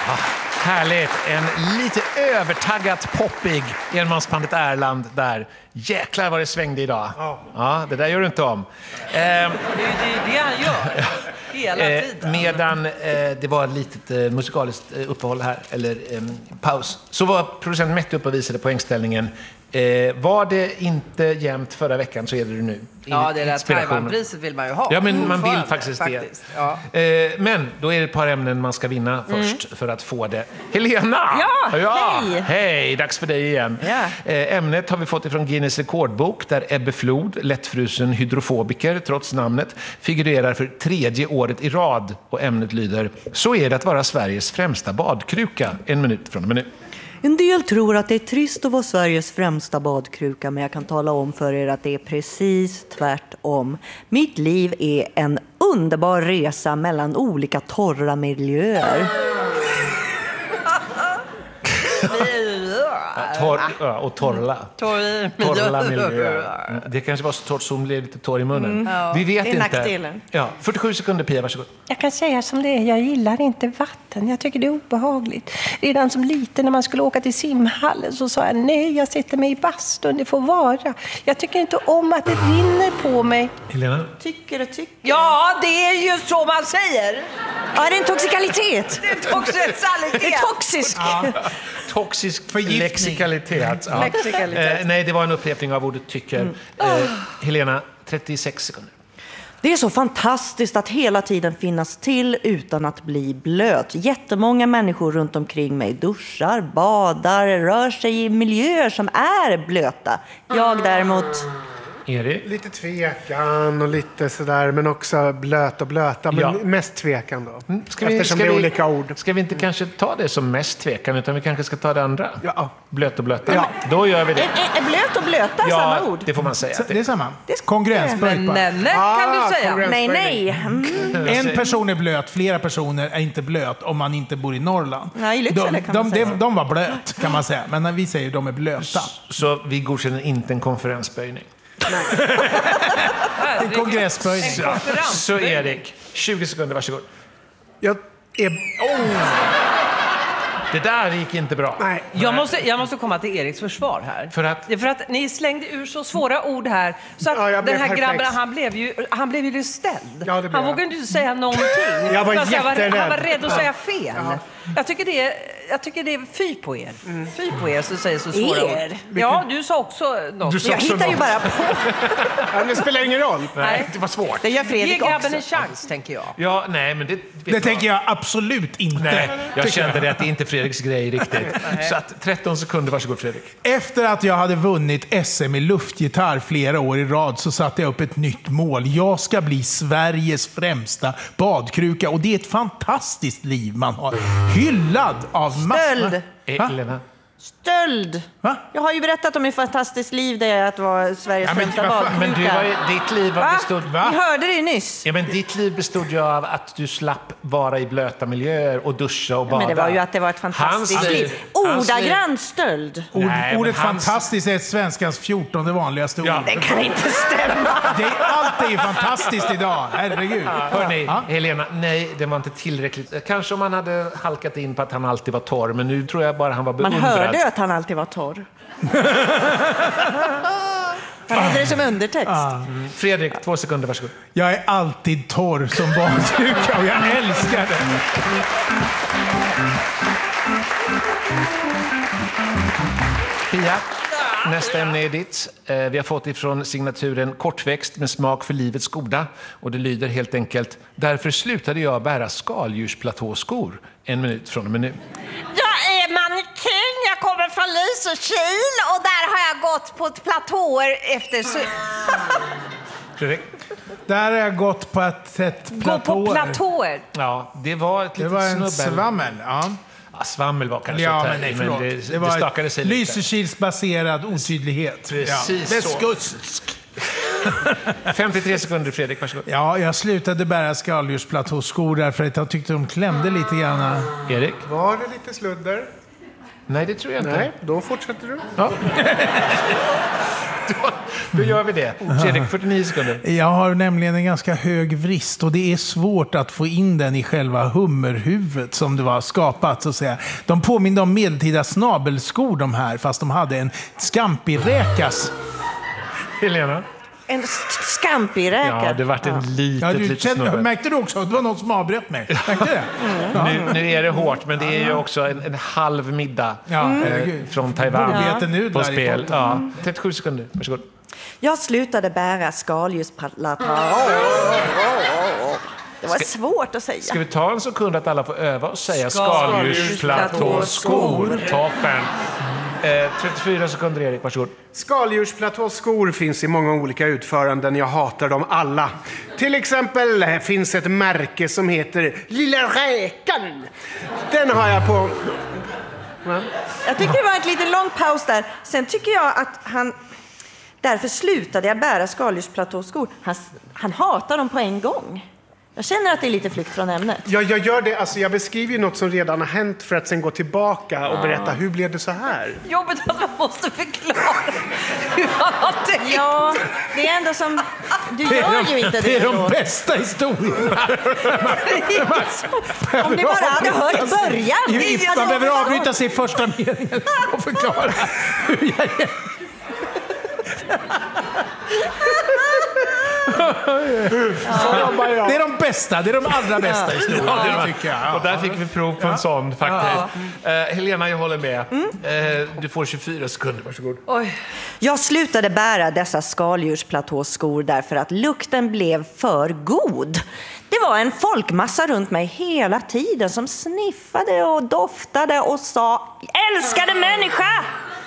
Härligt. En lite övertaggat poppig enmansbandet Erland där. Jäklar vad det svängde idag. Ja, det där gör du inte om. Det är det han gör. Hela tiden. Medan det var ett litet musikaliskt uppehåll här, eller paus, så var producent Mette uppe och visade poängställningen. Var det inte jämnt förra veckan så är det nu. Ja, det där Taiwan-priset vill man ju ha. Ja, men man vill faktiskt det. Ja. Men då är det ett par ämnen man ska vinna först för att få det. Helena! Ja, hej! Hej, dags för dig igen. Ja. Ämnet har vi fått ifrån Guinness rekordbok där Ebbe Flod, lättfrusen hydrofobiker, trots namnet, figurerar för 3:e året i rad. Och ämnet lyder: så är det att vara Sveriges främsta badkruka. 1 minut från och med nu. En del tror att det är trist att vara Sveriges främsta badkruka, men jag kan tala om för er att det är precis tvärtom. Mitt liv är en underbar resa mellan olika torra miljöer. Och torra miljöer. Det kanske var så torrt som blev lite torr i munnen. Vi vet det är inte. nackdelen. 47 sekunder, Pia, varsågod. Jag kan säga som det är, jag gillar inte vatten. Jag tycker det är obehagligt. Redan som liten när man skulle åka till simhallen så sa jag nej, jag sätter mig i bastun, det får vara. Jag tycker inte om att det rinner på mig. Helena? Tycker. Ja, det är ju så man säger. Ja, det är en toxikalitet. Det är toxikalitet. Det är toxisk. Toxisk förgiftning. Lexikalitet. Ja. Nej, det var en upprepning av ordet tycker. Helena, 36 sekunder. Det är så fantastiskt att hela tiden finnas till utan att bli blöt. Jättemånga människor runt omkring mig duschar, badar, rör sig i miljöer som är blöta. Jag däremot... Erik? Lite tvekan och lite sådär, men också blöta, men mest tvekan då. Eftersom det är olika ord. Ska vi inte kanske ta det som mest tvekan, utan vi kanske ska ta det andra? Ja. Blöt och blöta. Ja. Då gör vi det. Är blöt och blöta samma ord? Det får man säga. Det är samma. Kongruensböjt bara. Men kan du säga. Nej. En person är blöt, flera personer är inte blöt om man inte bor i Norrland. Nej, i Lycksele kan man säga. De var blöt, kan man säga. Men när vi säger de är blöta. Så vi godkänner inte en konferensböjning. En kongressböjning. Så Erik, 20 sekunder, varsågod. Jag är... Det där gick inte bra. Nej. Jag måste komma till Eriks försvar här. För att ni slängde ur så svåra ord här. Så att den här grabben, han blev ju ställd. Ja, han vågade inte säga någonting. Jag var jätterädd. Han var rädd att säga fel. Ja. Jag tycker det är fy på er. Fy på er som säger så svåra ord. Ja, du sa också något. Jag hittar ju bara på. Det spelar ingen roll. Nej, det var svårt. Det gör Fredrik Ge grabben också. en chans, tänker jag. Ja, nej, men Det tänker jag absolut inte. Nej, jag kände det att det inte är Fredriks grej riktigt. Så att 13 sekunder, varsågod Fredrik. Efter att jag hade vunnit SM i luftgitarr flera år i rad så satte jag upp ett nytt mål. Jag ska bli Sveriges främsta badkruka. Och det är ett fantastiskt liv man har. Hyllad av massor. Elena. Stöld! Va? Jag har ju berättat om hur fantastiskt liv det är att vara Sveriges främsta badkruka. Men ditt liv bestod... Vi hörde det nyss. Ja, men ditt liv bestod ju av att du slapp vara i blöta miljöer och duscha och bada. Men det var ju att det var ett fantastiskt liv. Ordagrant stöld. Ordet fantastiskt är svenskans 14:e vanligaste ord. Ja. Det kan inte stämma. Allt är ju fantastiskt idag, herregud. Hörrni, Helena, nej, det var inte tillräckligt. Kanske om han hade halkat in på att han alltid var torr, men nu tror jag bara han var beundrad. Man hörde att han alltid var torr. Han hade det som undertext. Fredrik, 2 sekunder, varsågod. Jag är alltid torr som badkruka och jag älskar det. Pia, nästa ämne är ditt. Vi har fått ifrån signaturen kortväxt med smak för livets goda. Och det lyder helt enkelt: därför slutade jag bära skaldjursplatåskor. 1 minut från och med nu. Jag är mannekäng, jag kommer från Lysekil och där har jag gått på ett platåer efter... Fredrik? Där har jag gått på ett Gå på platåer. Ja, det var ett litet Det var en snubbel. svammel, ja. Ja, svammel var kanske Ja, ett men nej, förlåt. det var stakade sig lite. Lysekilsbaserad otydlighet. Precis så. Västkusk. 53 sekunder, Fredrik, varsågod. Ja, jag slutade bära skaldjursplatåskor därför att jag tyckte de klämde lite grann. Erik? Var det lite sludder? Nej, det tror jag inte. Nej, då fortsätter du. Ja. Då gör vi det. Fredrik, 49 sekunder. Jag har nämligen en ganska hög vrist och det är svårt att få in den i själva hummerhuvudet som det var skapat, så att säga. De påminner om medeltida snabelskor de här, fast de hade en skampiräkas. Helena? En skampiräka. Ja, det vart en litet snubbe. Märkte du också att det var någon som avbröt mig? Märkte det? Nu är det hårt, men det är ju också en halv middag från Taiwan på spel. Ja. 37 sekunder, varsågod. Jag slutade bära skaldjursplatå. Det var svårt att säga. Ska vi ta en sekund att alla får öva och säga skaldjursplatåskor? Toppen. 34 sekunder, Erik, varsågod. Skaldjursplatåskor finns i många olika utföranden. Jag hatar dem alla. Till exempel finns ett märke som heter Lilla Räkan. Den har jag på... Jag tycker det var ett lite lång paus där. Sen tycker jag att han... Därför slutade jag bära skaldjursplatåskor. Han hatar dem på en gång. Jag känner att det är lite flykt från ämnet. Ja, jag gör det. Alltså, jag beskriver ju något som redan har hänt för att sen gå tillbaka och berätta hur blev det så här. Jobbigt att man måste förklara hur han har tänkt. Ja, det är ändå som... Du gör ju inte det. Det är de bästa historierna. Om ni bara hade hört början. Man behöver avbryta sig i första meningen och förklara hur jag är. Det är de bästa, det är de allra bästa historierna, tycker jag. Och där fick vi prov på en sån faktiskt. Helena, jag håller med. Du får 24 sekunder, varsågod. Oj. Jag slutade bära dessa skaldjursplatåskor därför att lukten blev för god. Det var en folkmassa runt mig hela tiden som sniffade och doftade och sa: älskade människa!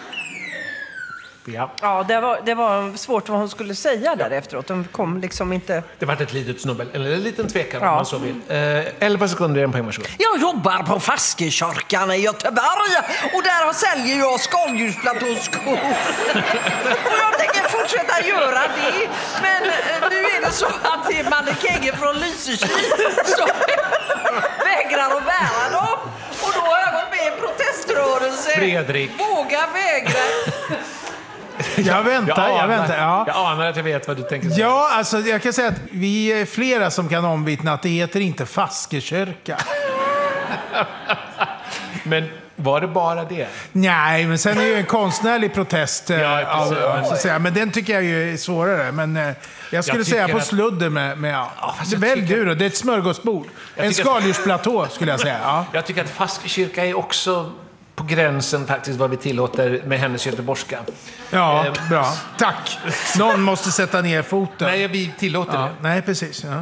Ja, det var svårt vad hon skulle säga där efteråt. De kom liksom inte... Det var ett litet snubbel, eller en liten tvekan om man så vill. 11 sekunder, en poäng, varsågod. Jag jobbar på Faskekyrkan i Göteborg och där säljer jag skaldjursplatåskor. Och jag tänker fortsätta göra det. Men nu är det så att det är mannekänger från Lysekil som vägrar att bära dem. Och då har jag gått med i en proteströrelse. Fredrik. Våga vägra. Jag väntar. Ja. Jag anar att jag vet vad du tänker säga. Ja, alltså jag kan säga att vi är flera som kan omvittna att det heter inte Faskekyrka. Men var det bara det? Nej, men sen är det ju en konstnärlig protest. Så att säga. Men den tycker jag ju är svårare. Men jag skulle säga på sludder med välj du då, det är ett smörgåsbord. En skaldjursplatå skulle jag säga. Ja. Jag tycker att Faskekyrka är också på gränsen faktiskt vad vi tillåter med hennes göteborgska. Ja, bra. Tack. Någon måste sätta ner foten. Nej, vi tillåter det. Nej, precis. Ja.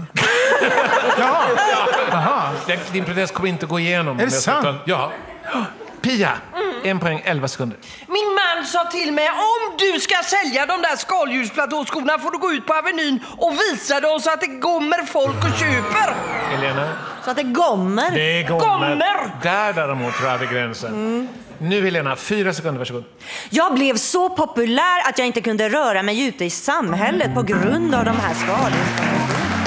Jaha. Din protest kommer inte att gå igenom. Är det sant? Ja. Pia, 1 poäng, 11 sekunder. Min man sa till mig: om du ska sälja de där skaldjursplatåskorna får du gå ut på Avenyn och visa dem så att det kommer folk och köper. Helena? Så att det gommer. Det gommer. Där däremot drar vi gränsen. Nu Helena, 4 sekunder, varsågod. Jag blev så populär att jag inte kunde röra mig ute i samhället på grund av de här skaldjursplatåskorna.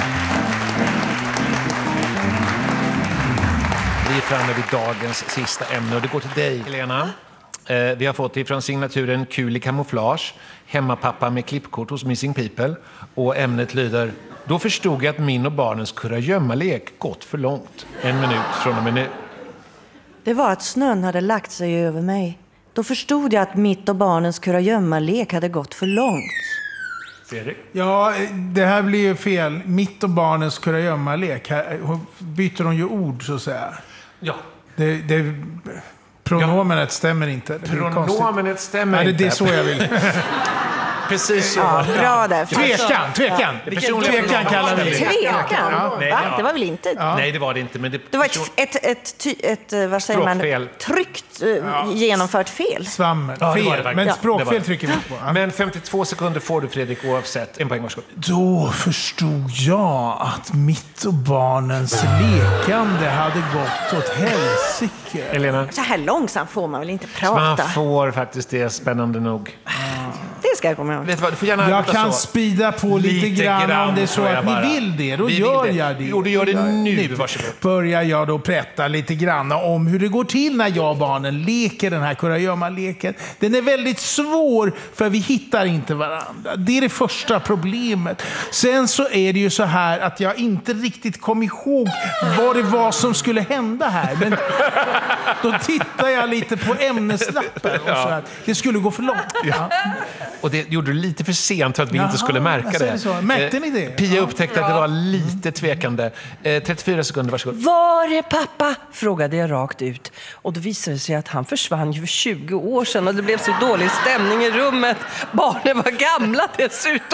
Vi är framme vid dagens sista ämne och det går till dig, Helena. Vi har fått ifrån signaturen Kul i kamouflage, hemmapappa med klippkort hos Missing People. Och ämnet lyder: då förstod jag att min och barnens kurragömmalek gått för långt. 1 minut från och med nu. Det var att snön hade lagt sig över mig. Då förstod jag att mitt och barnens kurragömmalek hade gått för långt. Fredrik? Ja, det här blir ju fel. Mitt och barnens kurragömmalek. Här byter de ju ord, så att säga. Ja. Pronomenet stämmer inte. Pronomenet stämmer inte. Nej, det är så jag vill. Precis så. Ja, bra där. Tvekan kallar vi det. Tvekan? Ja. Va? Det var väl inte... Ja. Nej, det var det inte. Men Det var ett vad säger man, språkfel. tryckt genomfört fel. Svammel. Ja, det var det Fel. verkligen. Men språkfel Ja. trycker vi på. Ja. Men 52 sekunder får du, Fredrik, oavsett. 1 poäng, varsågod. Då förstod jag att mitt och barnens lekande hade gått åt helsike. Helena? Så här långsamt får man väl inte prata. Man får faktiskt det, spännande nog. Det ska jag komma ihåg. Vet du vad, du får gärna Jag kan spida på lite grann om det är så att ni vill det. Då gör jag det. Jo, du gör det nu. Varsågod. Börjar jag då berätta lite grann om hur det går till när jag och barnen leker den här kurragömma-leken. Den är väldigt svår för vi hittar inte varandra. Det är det första problemet. Sen så är det ju så här att jag inte riktigt kom ihåg vad det var som skulle hända här. Men då tittar jag lite på ämneslappen och så att det skulle gå för långt. Ja. Och det gjorde du lite för sent för att vi inte skulle märka det. Så. Märkte ni det? Pia upptäckte att det var lite tvekande. 34 sekunder, varsågod. Var är pappa? Frågade jag rakt ut. Och då visade det sig att han försvann ju för 20 år sedan och det blev så dålig stämning i rummet. Barnen var gamla dessutom.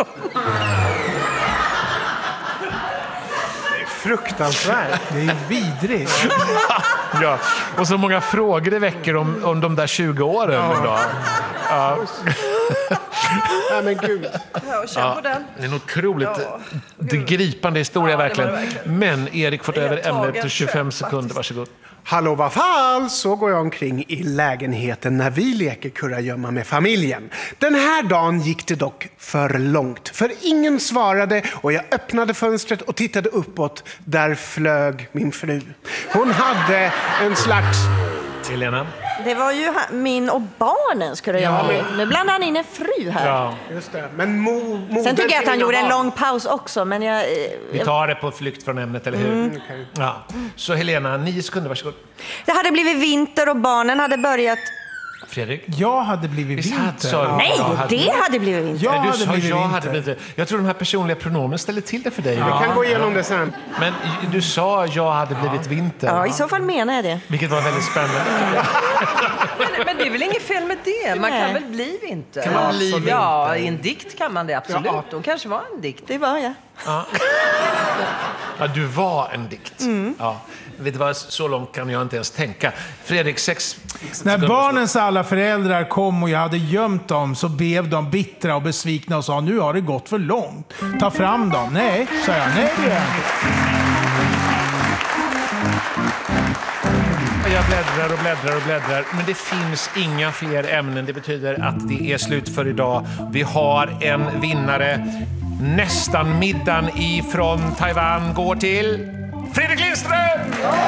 Fruktansvärt. Det är vidrigt. Ja, och så många frågor det väcker om de där 20 åren. Ja. Ja. Nej, men gud. På den. Det är en otroligt gripande historia verkligen. Men Erik får över ämnet till 25 sekunder, varsågod. Hallå, vad fan? Så går jag omkring i lägenheten när vi leker kurragömma med familjen. Den här dagen gick det dock för långt. För ingen svarade och jag öppnade fönstret och tittade uppåt. Där flög min fru. Hon hade en slags... Helena? Det var ju min och barnen skulle jag ha. Nu blandar han in en fru här. Ja. Just det. Men Sen tycker jag att han gjorde en lång paus också. Men Vi tar det på flykt från ämnet, eller hur? Okay. Ja. Så Helena, 9 sekunder, varsågod. Det hade blivit vinter och barnen hade börjat... Fredrik? Jag hade blivit vinter. Nej, det hade blivit vinter. Jag tror de här personliga pronomen ställer till det för dig. Vi kan gå igenom det sen. Men du sa jag hade blivit vinter. Ja, i så fall menar jag det. Vilket var väldigt spännande. Men det är väl inget fel med det? Man kan väl bli vinter? Kan man bli vinter? Ja, i en dikt kan man det absolut. Ja. De kanske var en dikt. Det var jag. Ja, du var en dikt. Ja. Vet du vad, så långt kan jag inte ens tänka. Fredrik, 6 När barnens alla föräldrar kom och jag hade gömt dem så blev de bittra och besvikna och sa nu har det gått för långt. Ta fram dem. Nej, sa jag. Nej, det är inte. Jag bläddrar. Men det finns inga fler ämnen. Det betyder att det är slut för idag. Vi har en vinnare. Nästan middagen ifrån Taiwan går till Fredrik Lindström!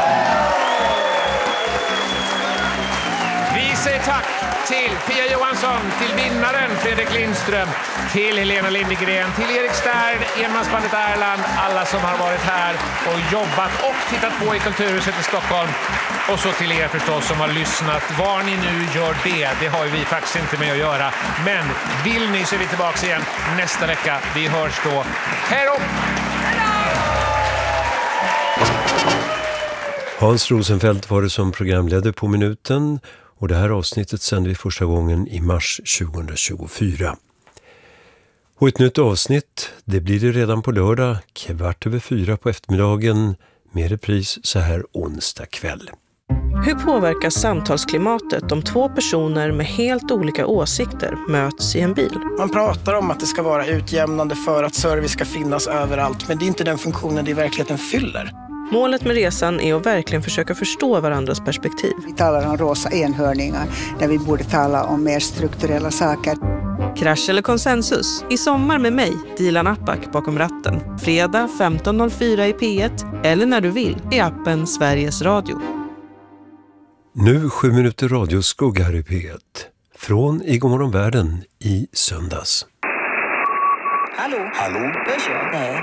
Vi säger tack till Pia Johansson, till vinnaren Fredrik Lindström, till Helena Lindegren, till Erik Stern, enmansbandet Erland, alla som har varit här och jobbat och tittat på i Kulturhuset i Stockholm. Och så till er förstås som har lyssnat. Var ni nu gör det har ju vi faktiskt inte med att göra. Men vill ni så är vi tillbaka igen nästa vecka. Vi hörs då. Hej då! Hans Rosenfeldt var det som programledde På minuten och det här avsnittet sände vi första gången i mars 2024. Och ett nytt avsnitt, det blir det redan på lördag 15:15 på eftermiddagen med repris så här onsdag kväll. Hur påverkas samtalsklimatet om två personer med helt olika åsikter möts i en bil? Man pratar om att det ska vara utjämnande för att service ska finnas överallt, men det är inte den funktionen det i verkligheten fyller. Målet med resan är att verkligen försöka förstå varandras perspektiv. Vi talar om rosa enhörningar när vi borde tala om mer strukturella saker. Krasch eller konsensus? I sommar med mig, Dilan Apak bakom ratten. Fredag 15:04 i P1 eller när du vill i appen Sveriges Radio. Nu 7 minuter radioskugga här i P1. Från I God morgon världen i söndags. Hallå? Nej.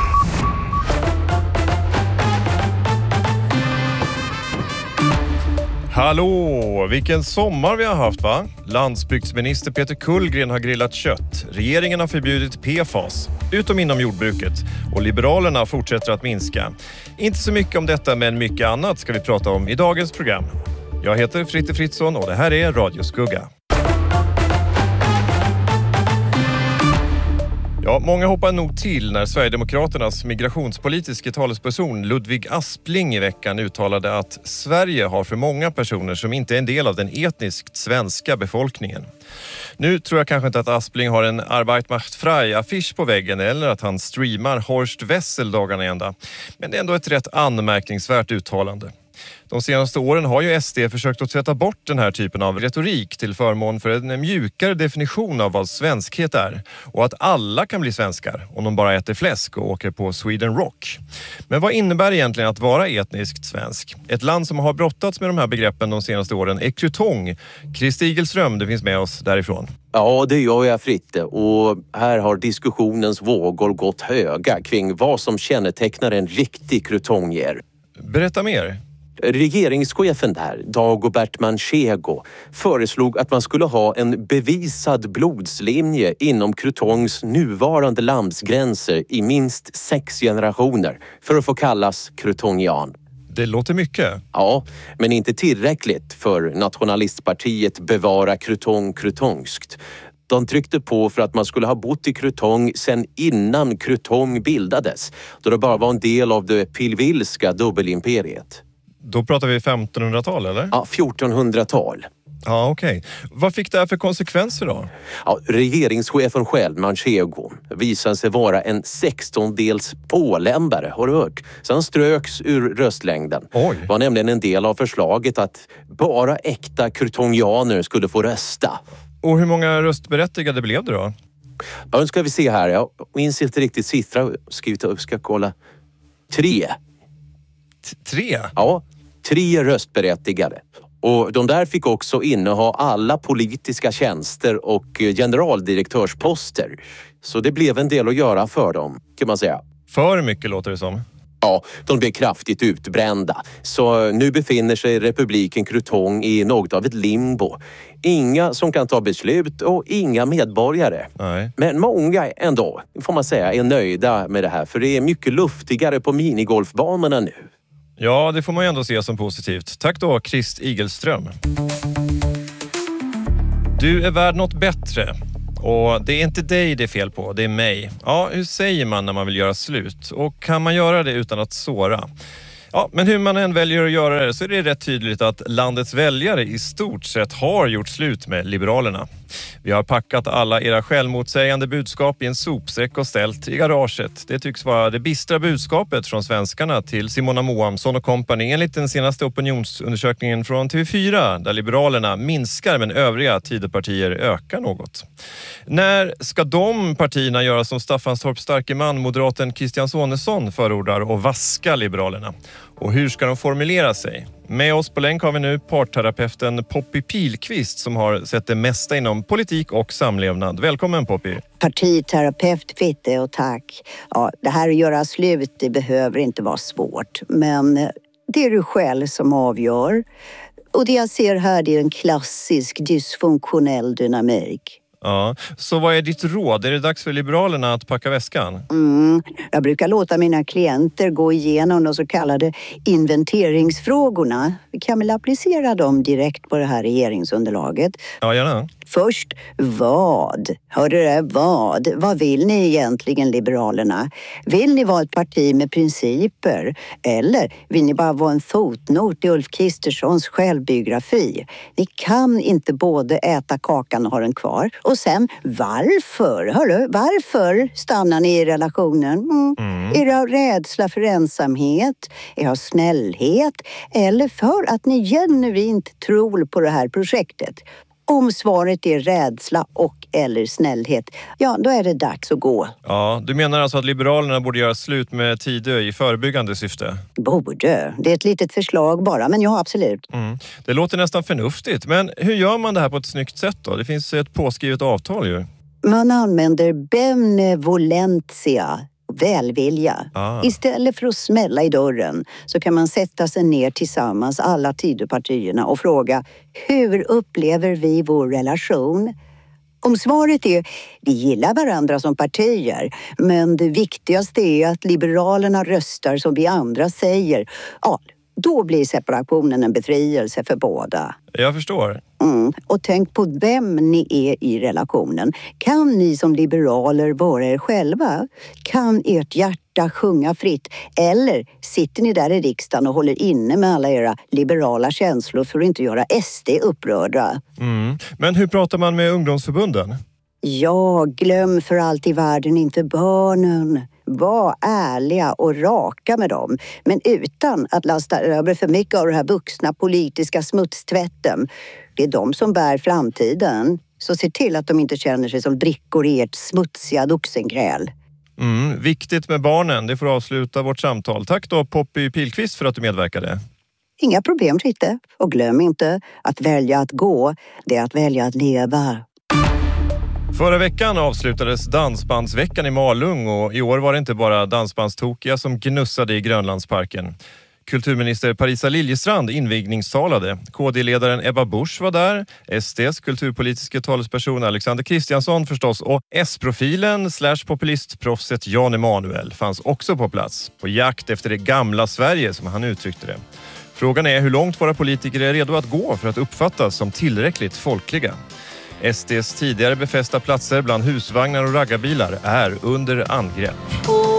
Hallå! Vilken sommar vi har haft, va? Landsbygdsminister Peter Kullgren har grillat kött. Regeringen har förbjudit PFAS, utom inom jordbruket. Och Liberalerna fortsätter att minska. Inte så mycket om detta, men mycket annat ska vi prata om i dagens program. Jag heter Fritte Fritzson och det här är Radioskugga. Ja, många hoppar nog till när Sverigedemokraternas migrationspolitiska talesperson Ludvig Aspling i veckan uttalade att Sverige har för många personer som inte är en del av den etniskt svenska befolkningen. Nu tror jag kanske inte att Aspling har en Arbeit macht frei-affisch på väggen eller att han streamar Horst Wessel dagarna ända. Men det är ändå ett rätt anmärkningsvärt uttalande. De senaste åren har ju SD försökt att tvätta bort den här typen av retorik till förmån för en mjukare definition av vad svenskhet är. Och att alla kan bli svenskar om de bara äter fläsk och åker på Sweden Rock. Men vad innebär egentligen att vara etniskt svensk? Ett land som har brottats med de här begreppen de senaste åren är Krutong. Christer Igelström, det finns med oss därifrån. Ja, det gör jag, Fritte. Och här har diskussionens vågor gått höga kring vad som kännetecknar en riktig krutongier. Berätta mer. Regeringschefen där, Dagobert Manchego, föreslog att man skulle ha en bevisad blodslinje inom Krutongs nuvarande landsgränser i minst 6 generationer för att få kallas krutongian. Det låter mycket. Ja, men inte tillräckligt för nationalistpartiet Bevara Krutong krutongskt. De tryckte på för att man skulle ha bott i Krutong sedan innan Krutong bildades, då det bara var en del av det pilvilska dubbelimperiet. Då pratar vi 1500-tal, eller? Ja, 1400-tal. Ja, okej. Vad fick det här för konsekvenser då? Ja, regeringschefen själv, Manchego, visade sig vara en 16-dels åländare, har du hört? Så han ströks ur röstlängden. Oj. Det var nämligen en del av förslaget att bara äkta krutongianer skulle få rösta. Och hur många röstberättigade blev det då? Ja, nu ska vi se här. Jag minns inte riktigt siffra. Ska kolla. 3. 3? Ja, 3 röstberättigade. Och de där fick också inneha alla politiska tjänster och generaldirektörsposter. Så det blev en del att göra för dem, kan man säga. För mycket låter det som. Ja, de blev kraftigt utbrända. Så nu befinner sig republiken Krutong i något av ett limbo. Inga som kan ta beslut och inga medborgare. Nej. Men många ändå, får man säga, är nöjda med det här. För det är mycket luftigare på minigolfbanorna nu. Ja, det får man ju ändå se som positivt. Tack då, Christer Igelström. Du är värd något bättre. Och det är inte dig det är fel på, det är mig. Ja, hur säger man när man vill göra slut? Och kan man göra det utan att såra? Ja, men hur man än väljer att göra det så är det rätt tydligt att landets väljare i stort sett har gjort slut med Liberalerna. Vi har packat alla era självmotsägande budskap i en sopsäck och ställt i garaget. Det tycks vara det bistra budskapet från svenskarna till Simona Moamsson och kompani enligt den senaste opinionsundersökningen från TV4 där Liberalerna minskar men övriga Tidöpartier ökar något. När ska de partierna göra som Staffanstorps starke man, moderaten Christian Sonesson förordar och vaska Liberalerna? Och hur ska de formulera sig? Med oss på länk har vi nu parterapeuten Poppy Pilqvist som har sett det mesta inom politik och samlevnad. Välkommen Poppy. Partiterapeut, Fitte, och tack. Ja, det här att göra slut, det behöver inte vara svårt. Men det är du själv som avgör. Och det jag ser här, det är en klassisk dysfunktionell dynamik. Ja, så vad är ditt råd? Är det dags för Liberalerna att packa väskan? Jag brukar låta mina klienter gå igenom de så kallade inventeringsfrågorna. Vi kan väl applicera dem direkt på det här regeringsunderlaget. Ja, gärna. Först, vad? Hörde du vad? Vad vill ni egentligen, Liberalerna? Vill ni vara ett parti med principer? Eller vill ni bara vara en fotnot i Ulf Kristerssons självbiografi? Ni kan inte både äta kakan och ha den kvar. Och sen, varför? Hörru, varför stannar ni i relationen? Är det av rädsla för ensamhet? Är det av snällhet? Eller för att ni genuint tror på det här projektet? Om svaret är rädsla och eller snällhet, ja då är det dags att gå. Ja, du menar alltså att Liberalerna borde göra slut med Tidö i förebyggande syfte? Borde. Det är ett litet förslag bara, men ja, absolut. Det låter nästan förnuftigt, men hur gör man det här på ett snyggt sätt då? Det finns ett påskrivet avtal ju. Man använder benevolentia, välvilja. Istället för att smälla i dörren så kan man sätta sig ner tillsammans, alla Tidöpartierna, och fråga: hur upplever vi vår relation? Om svaret är vi gillar varandra som partier, men det viktigaste är att Liberalerna röstar som vi andra säger, ja, då blir separationen en befrielse för båda. Jag förstår. Och tänk på vem ni är i relationen. Kan ni som liberaler vara er själva? Kan ert hjärta sjunga fritt? Eller sitter ni där i riksdagen och håller inne med alla era liberala känslor för att inte göra SD upprörda? Men hur pratar man med ungdomsförbunden? Ja, glöm för allt i världen inte barnen. Var ärliga och raka med dem, men utan att lasta över för mycket av den här vuxna politiska smutstvätten. Det är de som bär framtiden. Så se till att de inte känner sig som brickor i ert smutsiga vuxengräl. Viktigt med barnen, det får avsluta vårt samtal. Tack då Poppy Pilqvist för att du medverkade. Inga problem, Ritte. Och glöm inte, att välja att gå, det är att välja att leva. Förra veckan avslutades Dansbandsveckan i Malung och i år var det inte bara dansbandstokiga som gnussade i Grönlandsparken. Kulturminister Parisa Liljestrand invigningstalade. KD-ledaren Ebba Busch var där. SDs kulturpolitiska talesperson Alexander Kristiansson förstås. Och S-profilen /populistproffset Jan Emanuel fanns också på plats. På jakt efter det gamla Sverige som han uttryckte det. Frågan är hur långt våra politiker är redo att gå för att uppfattas som tillräckligt folkliga. SDs tidigare befästa platser bland husvagnar och raggarbilar är under angrepp.